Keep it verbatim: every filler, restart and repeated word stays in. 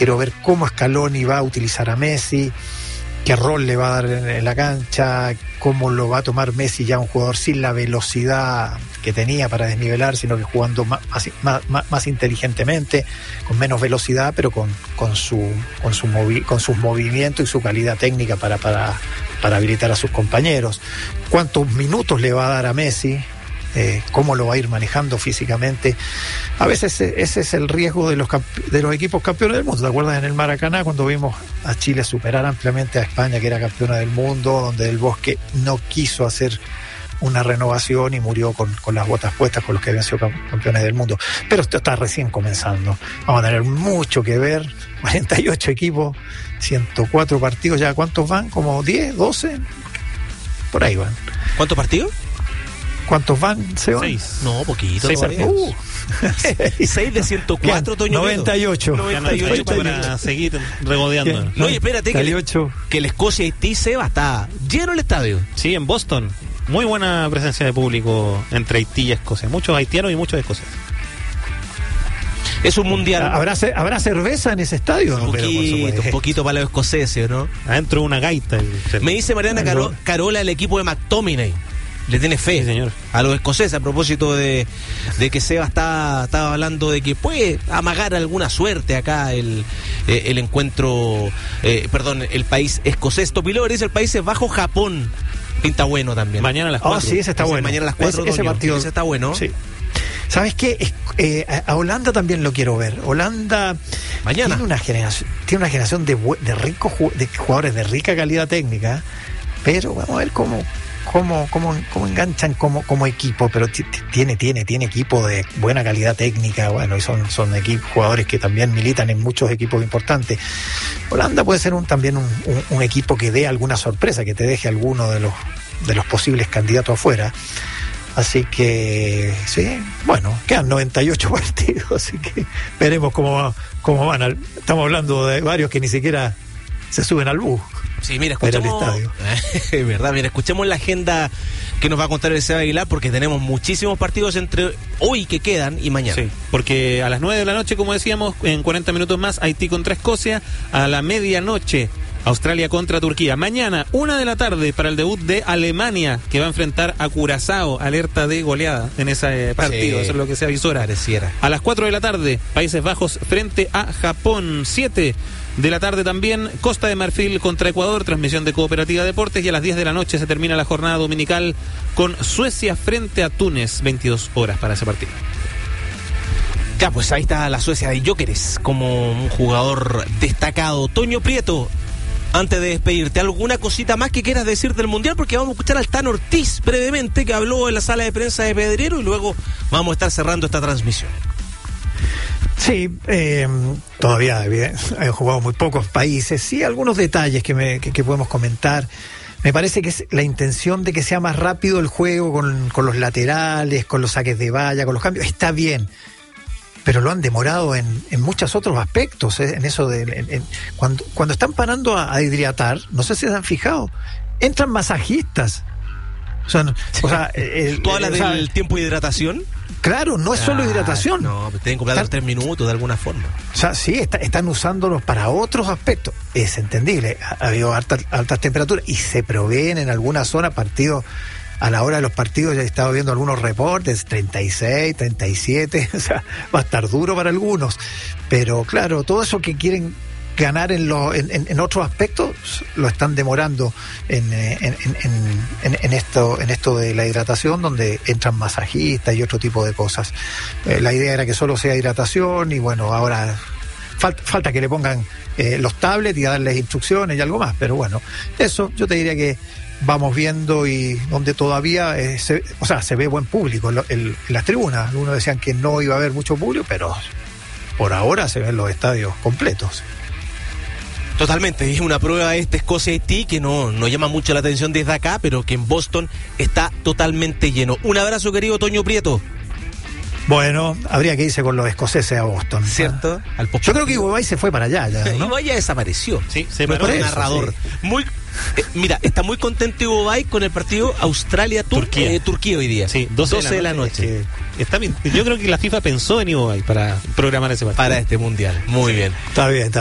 quiero ver cómo Scaloni va a utilizar a Messi, qué rol le va a dar en, en la cancha, cómo lo va a tomar Messi, ya un jugador sin la velocidad que tenía para desnivelar, sino que jugando más, más, más, más inteligentemente, con menos velocidad, pero con, con, su, con, su movi, con sus movimientos y su calidad técnica para, para, para habilitar a sus compañeros. ¿Cuántos minutos le va a dar a Messi? Eh, cómo lo va a ir manejando físicamente. A veces ese es el riesgo de los campe- de los equipos campeones del mundo. ¿Te acuerdas en el Maracaná cuando vimos a Chile superar ampliamente a España, que era campeona del mundo, donde el Bosque no quiso hacer una renovación y murió con, con las botas puestas con los que habían sido campeones del mundo? Pero esto está recién comenzando. Vamos a tener mucho que ver. cuarenta y ocho equipos, ciento cuatro partidos. ¿Ya cuántos van? ¿Como diez, doce? Por ahí van. ¿Cuántos partidos? ¿Cuántos van, Seba? Seis. No, poquito. Seis partidos. Uh. Seis de ciento cuatro, Toño. noventa y ocho. noventa y ocho para seguir regodeando. No, oye, espérate, que el, que el Escocia-Haití, Seba, está lleno el estadio. Sí, en Boston. Muy buena presencia de público entre Haití y Escocia. Muchos haitianos y muchos escoceses. Es un mundial. ¿Habrá, ¿habrá cerveza en ese estadio? Un poquito, un poquito para los escoceses, ¿no? Adentro una gaita. Me dice Mariana Caro, Carola, el equipo de McTominay le tiene fe, sí, señor, a los escoceses, a propósito de, de que Seba está, estaba hablando de que puede amagar alguna suerte acá el, eh, el encuentro, eh, perdón, el país escocés. Topiló dice el Países Bajos, Japón. Pinta bueno también. Mañana a las cuatro. Oh, sí, ese está bueno. Mañana a las cuatro. Ese, ese partido. Ese está bueno. Sí. ¿Sabes qué? Eh, a Holanda también lo quiero ver. Holanda Mañana. tiene una generación, tiene una generación de, de ricos de jugadores de rica calidad técnica, pero vamos a ver cómo cómo cómo, cómo enganchan como, como equipo, pero t- t- tiene tiene tiene equipo de buena calidad técnica, bueno, y son son equipos, jugadores que también militan en muchos equipos importantes. Holanda puede ser un también un, un, un equipo que dé alguna sorpresa, que te deje alguno de los de los posibles candidatos afuera. Así que, sí, bueno, quedan noventa y ocho partidos, así que veremos cómo, cómo van. Al, estamos hablando de varios que ni siquiera se suben al bus. Sí, mira, escuchemos, al estadio. Es verdad, mira, escuchemos la agenda que nos va a contar el Seba Aguilar, porque tenemos muchísimos partidos entre hoy que quedan y mañana. Sí, porque a las nueve de la noche, como decíamos, en cuarenta minutos más, Haití contra Escocia. A la medianoche, Australia contra Turquía. Mañana, una de la tarde, para el debut de Alemania, que va a enfrentar a Curazao. Alerta de goleada en ese partido, sí, eso es lo que se avisora. Pareciera. A las cuatro de la tarde, Países Bajos frente a Japón. siete de la tarde también, Costa de Marfil contra Ecuador, transmisión de Cooperativa Deportes. Y a las diez de la noche se termina la jornada dominical con Suecia frente a Túnez. veintidós horas para ese partido. Ya, pues ahí está la Suecia de Gyökeres como un jugador destacado. Toño Prieto, antes de despedirte, ¿alguna cosita más que quieras decir del Mundial? Porque vamos a escuchar al Tano Ortiz brevemente, que habló en la sala de prensa de Pedrero, y luego vamos a estar cerrando esta transmisión. Sí, eh, todavía han jugado muy pocos países. Sí, algunos detalles que, me, que, que podemos comentar. Me parece que es la intención de que sea más rápido el juego con, con los laterales, con los saques de valla, con los cambios. Está bien, pero lo han demorado en, en muchos otros aspectos, ¿eh? En eso de en, en, cuando, cuando están parando a, a hidratar, no sé si se han fijado, entran masajistas. O sea, no, o sea el, ¿tú hablas el, o sea, del tiempo de hidratación? Claro, no es solo hidratación. No, tienen que comprar los tres minutos de alguna forma. O sea, sí, está, están usándolos para otros aspectos. Es entendible. Ha, ha habido altas, altas temperaturas y se proveen en alguna zona partidos. A la hora de los partidos ya he estado viendo algunos reportes, treinta y seis, treinta y siete, o sea, va a estar duro para algunos. Pero claro, todo eso que quieren ganar en, lo, en, en, en otros aspectos lo están demorando en, en, en, en, en esto en esto de la hidratación, donde entran masajistas y otro tipo de cosas. Eh, la idea era que solo sea hidratación y bueno, ahora falta, falta que le pongan eh, los tablets y a darles instrucciones y algo más, pero bueno, eso yo te diría que vamos viendo, y donde todavía eh, se, o sea, se ve buen público en, lo, en, en las tribunas. Algunos decían que no iba a haber mucho público, pero por ahora se ven los estadios completos. Totalmente, es una prueba de este Escocia-Haití que no, no llama mucho la atención desde acá, pero que en Boston está totalmente lleno. Un abrazo, querido Toño Prieto. Bueno, habría que irse con los escoceses a Boston, ¿cierto? ¿Ah? Al Yo creo que Iwobi se fue para allá ya, ¿no? Iwobi ya desapareció. Sí, se paró el eso, narrador. Sí. Muy eh, mira, está muy contento Iwobi con el partido Australia-Turquía eh, Turquía hoy día. Sí, doce, doce de la noche. De la noche. Que está bien. Yo creo que la FIFA pensó en Iwobi para programar ese partido. Para este mundial. Muy sí. bien. Está bien, está